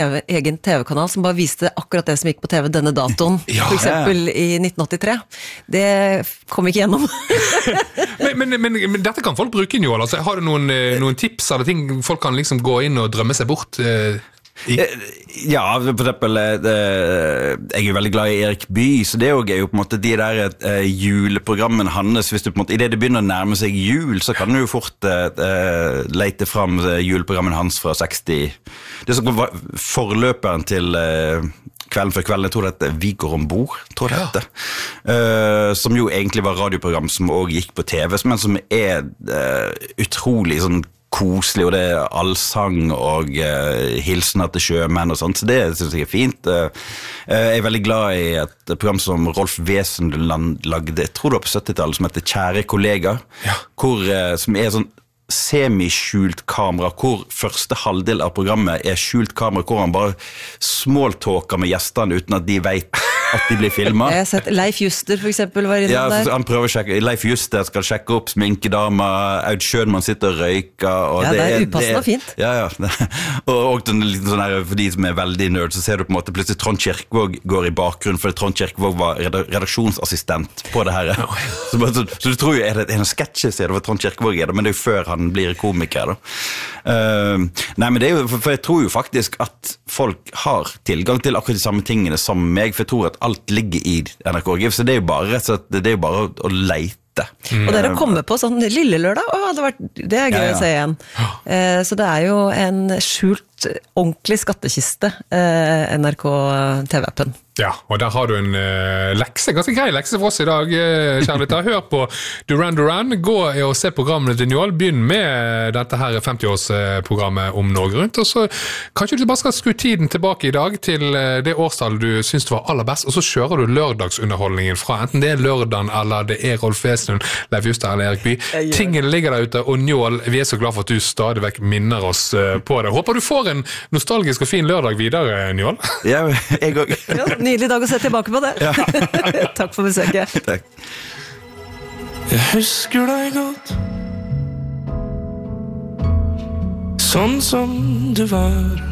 egen TV-kanal som bare viste akkurat det som gikk på TV denne datoen, for eksempel i 1983. Det kom ikke gjennom. men dette kan folk bruke, Njål. Altså, har du noen tips eller ting folk kan liksom gå inn og drømme seg bort Ja, for eksempel jeg veldig glad i Erik Bye, så det er jo på en måte de der juleprogrammene hans. Hvis du på en måte, i det begynner å nærme seg jul, så kan du jo fort lete fram juleprogrammene hans fra 60. Det som var forløperen til Kvelden før kvelden, jeg tror det Vi går ombord, tror jeg det heter. Som jo egentlig var radioprogram som også gikk på TV, men som utrolig sånn koselig, og det allsang og hilsener til sjømenn og sånt, så det synes jeg fint. Jeg veldig glad i et program som Rolf Wesenlund lagde, jeg tror det var på 70-tallet, som heter Kjære kollega, som sånn semi-skjult kamera, hvor første halvdel av programmet skjult kamera, hvor han bare smalltalker med gjestene uten at de vet at de blir filmet. Jeg har sett Leif Juster for eksempel var innom der. Ja, han prøver å sjekke, Leif Juster skal sjekke opp sminkedama, Aud Schønmann sitter og røyker. Og det upassende og fint. Ja. Og sånn her, for de som veldig nerd, så ser du på en måte plutselig Trond Kirkvaag går i bakgrunnen, for Trond Kirkvaag var redaksjonsassistent på det her. Så du tror jo, det en sketsjes det var Trond Kirkvaag men det jo før han blir komiker da. Nei, men det jo, for jeg tror jo faktisk at folk har tilgang til akkurat de samme tingene som meg, for jeg tror at alt ligger i NRK Arkiv, så det jo bare, det jo bare å leite. Og dere kommer på sånn lille lørdag, det gøy å se igjen. Så det jo en skjult, ordentlig skattekiste, NRK TV-appen. Ja, og der har du en lekse, ganske grei lekse for oss i dag, kjære lytter. Hør på Duran Duran, gå og se programmene til Njål, begynn med dette her 50-årsprogrammet om Norge Rundt, og så kanskje du bare skal skru tiden tilbake i dag til det årstallet du synes var aller best, og så kjører du lørdagsunderholdningen fra enten det lørdagen, eller det Rolf Wesenlund, Leif Juster eller Erik Bye. Tingene ligger der ute, og Njål, vi så glad for at du stadig vekk minner oss på det. Håper du får en nostalgisk og fin lørdag videre, Njål. Ja, jeg også. Nydelig dag å se tilbake på det. Ja. Takk for besøket. Takk. Jeg husker deg godt, sånn som du var.